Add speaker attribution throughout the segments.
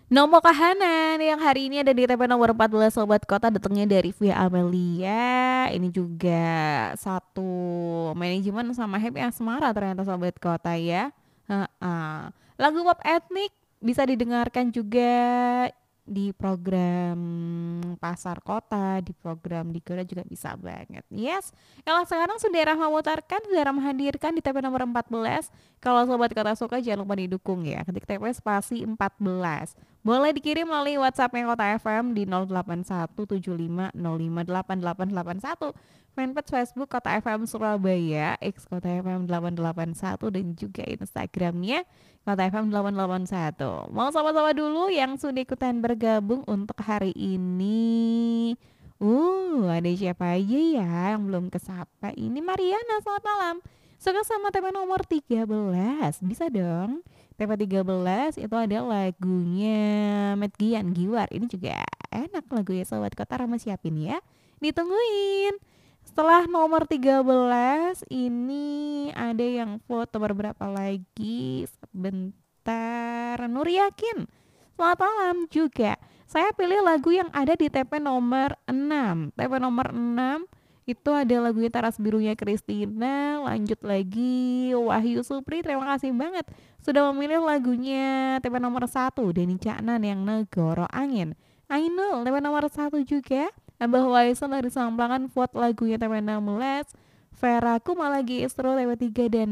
Speaker 1: Nomo Kahanan yang hari ini ada di TP nomor 14 Sobat Kota datangnya dari Via Amelia. Ini juga satu manajemen sama Happy Asmara ternyata Sobat Kota ya. Heeh. Lagu pop etnik bisa didengarkan juga di program Pasar Kota, di program di Gera juga bisa banget. Yes. Kalau sekarang sudah memutarkan, sudah menghadirkan di TP nomor 14. Kalau Sobat Kota suka jangan lupa didukung ya. Ketik TP spasi 14. Boleh dikirim melalui WhatsApp-nya Kota FM di 081750588881. Fanpage Facebook Kota FM Surabaya, X Kota FM 881 dan juga Instagramnya Kota FM 881. Mau sama-sama dulu yang sudah ikutan bergabung untuk hari ini. Ada siapa aja ya yang belum kesapa? Ini Mariana, selamat malam. Suka sama tema nomor 13. Bisa dong. Tema 13 itu ada lagunya Met Gian Giwar. Ini juga enak lagunya Sobat Kota Rama siapin ya. Ditungguin. Setelah nomor 13 ini ada yang foto beberapa lagi. Sebentar. Nur Yakin. Selamat malam juga. Saya pilih lagu yang ada di TP nomor 6. TP nomor 6 itu ada lagunya Taras Birunya Christina. Lanjut lagi Wahyu Supri, terima kasih banget sudah memilih lagunya TP nomor 1 Denny Caknan yang Negoro Angin. Ainul TP nomor 1 juga. Abah Waisan dari Samplangan vote lagunya TP 16. Vera Kumalagi Istro TP 3 dan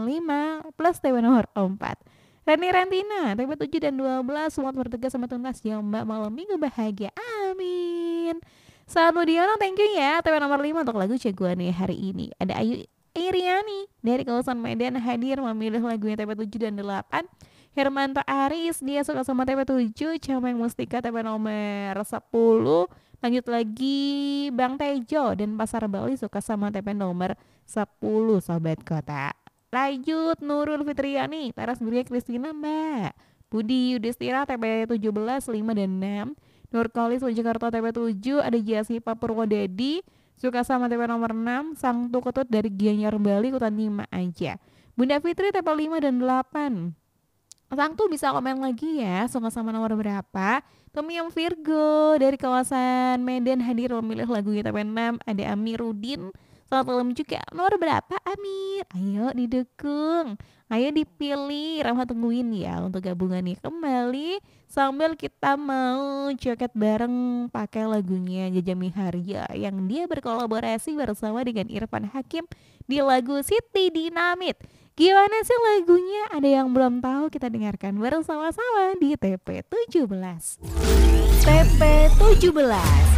Speaker 1: 5 plus TP nomor 4. Reni Rentina TP 7 dan 12 semua bertegas sama tuntas ya Mbak, malam minggu bahagia, amin. Saat Budiono thank you ya TP nomor 5 untuk lagu jagoannya hari ini. Ada Ayu Iriani dari kawasan Medan hadir memilih lagunya TP 7 dan 8. Hermanto Aris dia suka sama TP 7. Cameng Mustika TP nomor 10. Lanjut lagi Bang Tejo dan Pasar Bali suka sama TP nomor 10 Sobat Kota. Lanjut Nurul Fitriani Taras Birunya Kristina Mbak. Budi Yudhistira TP 17 5 dan 6. Nurkolis Jakarta TP 7. Ada Jasipa Purwodadi suka sama TP nomor 6. Sang Tuketut dari Gianyar Bali ikutan 5 aja. Bunda Fitri TP 5 dan 8. Sang tuh bisa komen lagi ya suka sama nomor berapa. Tomiyam Virgo dari kawasan Medan hadir memilih lagunya TP 6. Ada Amiruddin. Selamat malam juga. Nomor berapa Amir? Ayo didukung. Ayo dipilih. Rahmat tungguin ya untuk gabungannya kembali. Sambil kita mau joget bareng pakai lagunya Jaja Miharja yang dia berkolaborasi bersama dengan Irfan Hakim di lagu Siti Dinamit. Gimana sih lagunya? Ada yang belum tahu, kita dengarkan bersama-sama di TP 17. TP 17.